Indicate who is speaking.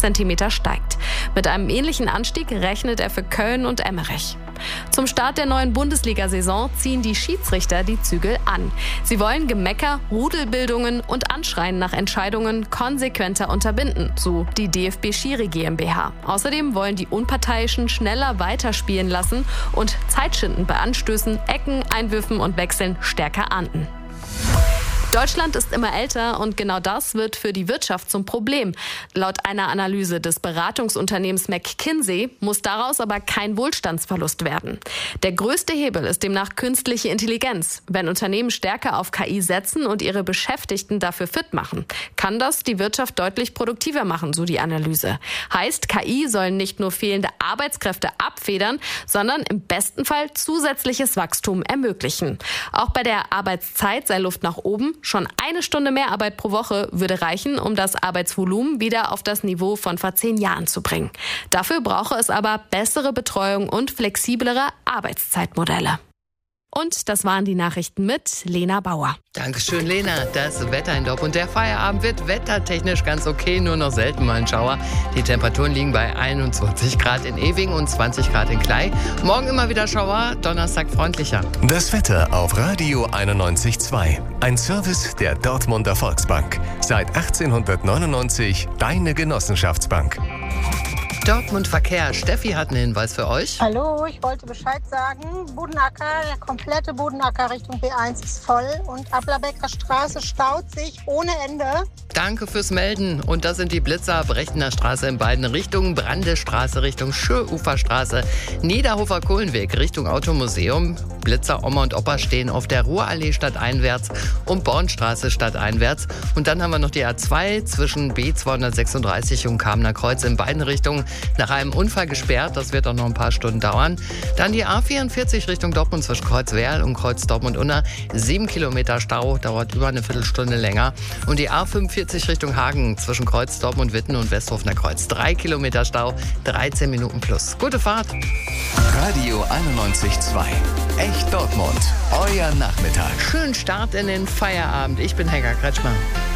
Speaker 1: Zentimeter steigt. Mit einem ähnlichen Anstieg rechnet er für Köln und Emmerich. Zum Start der neuen Bundesliga-Saison ziehen die Schiedsrichter die Zügel an. Sie wollen Gemecker, Rudelbildungen und Anschreien nach Entscheidungen konsequenter unterbinden, so die DFB Schiri GmbH. Außerdem wollen die Unparteiischen schneller weiterspielen lassen und Zeitschinden bei Anstößen, Ecken, Einwürfen und Wechseln stärker ahnden. Deutschland ist immer älter und genau das wird für die Wirtschaft zum Problem. Laut einer Analyse des Beratungsunternehmens McKinsey muss daraus aber kein Wohlstandsverlust werden. Der größte Hebel ist demnach künstliche Intelligenz. Wenn Unternehmen stärker auf KI setzen und ihre Beschäftigten dafür fit machen, kann das die Wirtschaft deutlich produktiver machen, so die Analyse. Heißt, KI soll nicht nur fehlende Arbeitskräfte abfedern, sondern im besten Fall zusätzliches Wachstum ermöglichen. Auch bei der Arbeitszeit sei Luft nach oben. Schon 1 Stunde mehr Arbeit pro Woche würde reichen, um das Arbeitsvolumen wieder auf das Niveau von vor 10 Jahren zu bringen. Dafür brauche es aber bessere Betreuung und flexiblere Arbeitszeitmodelle. Und das waren die Nachrichten mit Lena Bauer.
Speaker 2: Dankeschön, Lena. Das Wetter in Dortmund. Der Feierabend wird wettertechnisch ganz okay, nur noch selten mal ein Schauer. Die Temperaturen liegen bei 21 Grad in Ewing und 20 Grad in Klei. Morgen immer wieder Schauer, Donnerstag freundlicher.
Speaker 3: Das Wetter auf Radio 91.2. Ein Service der Dortmunder Volksbank. Seit 1899 deine Genossenschaftsbank.
Speaker 2: Dortmund Verkehr. Steffi hat einen Hinweis für euch.
Speaker 4: Hallo, ich wollte Bescheid sagen. Budenacker, der komplette Budenacker Richtung B1 ist voll und Ablerbecker Straße staut sich ohne Ende.
Speaker 2: Danke fürs Melden. Und das sind die Blitzer. Brechtener Straße in beiden Richtungen, Brandestraße Richtung Schöuferstraße, Niederhofer Kohlenweg Richtung Automuseum. Blitzer Oma und Opa stehen auf der Ruhrallee stadteinwärts und Bornstraße stadteinwärts. Und dann haben wir noch die A2 zwischen B236 und Kamener Kreuz in beiden Richtungen nach einem Unfall gesperrt. Das wird auch noch ein paar Stunden dauern. Dann die A44 Richtung Dortmund zwischen Kreuz-Werl und Kreuz Dortmund-Unna. 7 Kilometer Stau, dauert über eine Viertelstunde länger. Und die A45 Richtung Hagen zwischen Kreuz Dortmund-Witten und Westhofener Kreuz. 3 Kilometer Stau, 13 Minuten plus. Gute Fahrt.
Speaker 3: Radio 91.2. Echt Dortmund. Euer Nachmittag.
Speaker 2: Schönen Start in den Feierabend. Ich bin Helga Kretschmer.